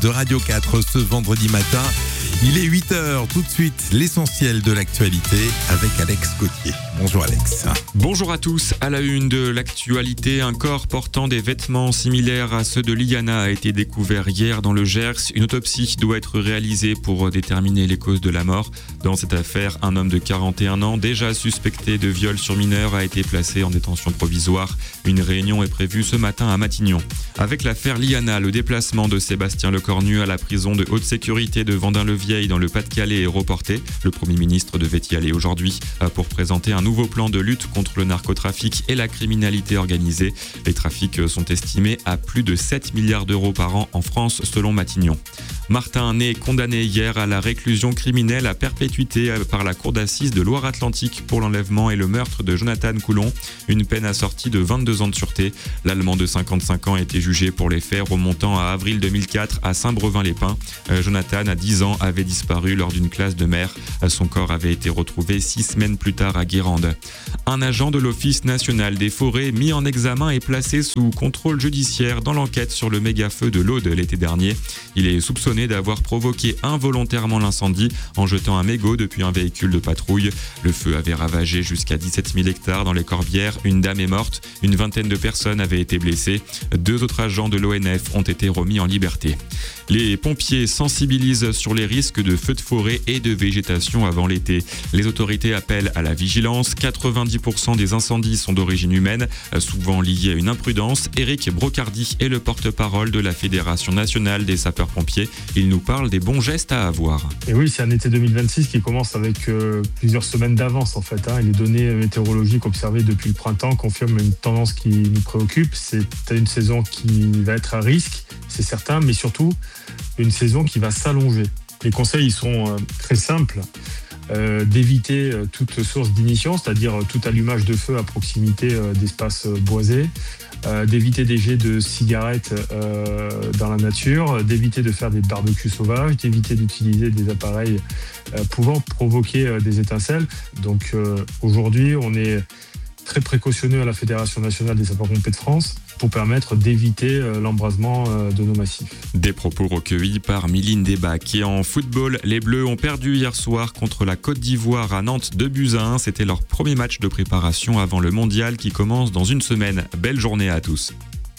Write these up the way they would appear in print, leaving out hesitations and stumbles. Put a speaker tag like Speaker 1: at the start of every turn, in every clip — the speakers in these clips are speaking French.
Speaker 1: de Radio 4 ce vendredi matin. Il est 8h, tout de suite l'essentiel de l'actualité avec Alex Gauthier. Bonjour Alex.
Speaker 2: Bonjour à tous. À la une de l'actualité, un corps portant des vêtements similaires à ceux de Liana a été découvert hier dans le Gers. Une autopsie doit être réalisée pour déterminer les causes de la mort. Dans cette affaire, un homme de 41 ans, déjà suspecté de viol sur mineur, a été placé en détention provisoire. Une réunion est prévue ce matin à Matignon. Avec l'affaire Liana, le déplacement de Sébastien Lecornu à la prison de haute sécurité de Vendin-le-Vieil dans le Pas-de-Calais est reporté. Le Premier ministre devait y aller aujourd'hui pour présenter un nouveau plan de lutte contre le narcotrafic et la criminalité organisée. Les trafics sont estimés à plus de 7 milliards d'euros par an en France selon Matignon. Martin Ney, condamné hier à la réclusion criminelle à perpétuité par la cour d'assises de Loire-Atlantique pour l'enlèvement et le meurtre de Jonathan Coulon. Une peine assortie de 22 ans de sûreté. L'Allemand de 55 ans a été jugé pour les faits remontant à avril 2004 à Saint-Brevin-les-Pins. Jonathan, à 10 ans, avait disparu lors d'une classe de mer. Son corps avait été retrouvé 6 semaines plus tard à Guérande. Un agent de l'Office national des forêts mis en examen et placé sous contrôle judiciaire dans l'enquête sur le méga-feu de l'Aude l'été dernier. Il est soupçonné d'avoir provoqué involontairement l'incendie en jetant un mégot depuis un véhicule de patrouille. Le feu avait ravagé jusqu'à 17 000 hectares dans les Corbières. Une dame est morte. Une vingtaine de personnes avaient été blessées. 2 autres agents de l'ONF ont été remis en liberté. Les pompiers sensibilisent sur les risques de feux de forêt et de végétation avant l'été. Les autorités appellent à la vigilance. 90% des incendies sont d'origine humaine, souvent liés à une imprudence. Éric Brocardi est le porte-parole de la Fédération nationale des sapeurs-pompiers. Il nous parle des bons gestes à avoir.
Speaker 3: Et oui, c'est un été 2026 qui commence avec plusieurs semaines d'avance en fait. Et les données météorologiques observées depuis le printemps confirment une tendance qui nous préoccupe. C'est une saison qui va être à risque, c'est certain, mais surtout une saison qui va s'allonger. Les conseils sont très simples. D'éviter toute source d'ignition, c'est-à-dire tout allumage de feu à proximité d'espaces boisés, d'éviter des jets de cigarettes dans la nature, d'éviter de faire des barbecues sauvages, d'éviter d'utiliser des appareils pouvant provoquer des étincelles. Donc aujourd'hui, on est très précautionneux à la Fédération nationale des sapeurs-pompiers de France pour permettre d'éviter l'embrasement de nos massifs.
Speaker 2: Des propos recueillis par Miline Desbacs. Et en football, les Bleus ont perdu hier soir contre la Côte d'Ivoire à Nantes 2-1. C'était leur premier match de préparation avant le mondial qui commence dans une semaine. Belle journée à tous.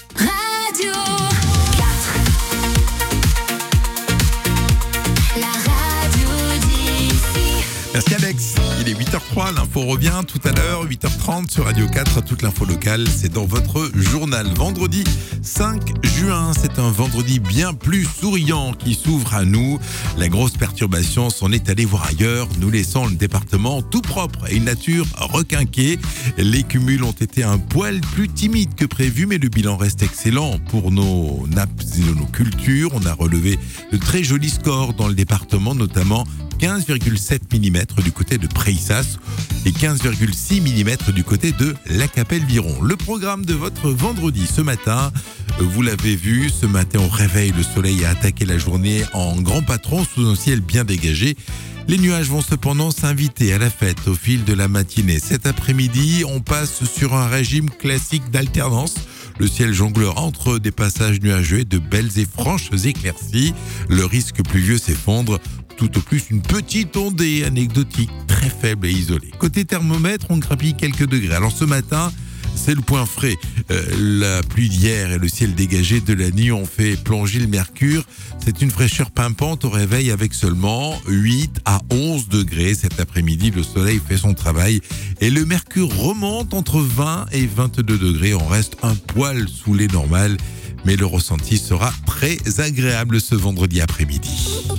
Speaker 4: Radio 4. La radio d'ici.
Speaker 1: Merci Alex. Il est 8h03, l'info revient tout à l'heure, 8h30 sur Radio 4. Toute l'info locale, c'est dans votre journal. Vendredi 5 juin, c'est un vendredi bien plus souriant qui s'ouvre à nous. La grosse perturbation s'en est allée voir ailleurs, nous laissant le département tout propre et une nature requinquée. Les cumuls ont été un poil plus timides que prévu, mais le bilan reste excellent pour nos nappes et nos cultures. On a relevé de très jolis scores dans le département, notamment 15,7 mm du côté de Préissas et 15,6 mm du côté de La Capelle-Viron. Le programme de votre vendredi ce matin, vous l'avez vu, ce matin au réveil, le soleil a attaqué la journée en grand patron sous un ciel bien dégagé. Les nuages vont cependant s'inviter à la fête au fil de la matinée. Cet après-midi, on passe sur un régime classique d'alternance. Le ciel jonglera entre des passages nuageux et de belles et franches éclaircies. Le risque pluvieux s'effondre. Tout au plus une petite ondée anecdotique, très faible et isolée. Côté thermomètre, on grappille quelques degrés. Alors ce matin, c'est le point frais. La pluie d'hier et le ciel dégagé de la nuit ont fait plonger le mercure. C'est une fraîcheur pimpante au réveil avec seulement 8 à 11 degrés. Cet après-midi, le soleil fait son travail et le mercure remonte entre 20 et 22 degrés. On reste un poil sous les normales, mais le ressenti sera très agréable ce vendredi après-midi.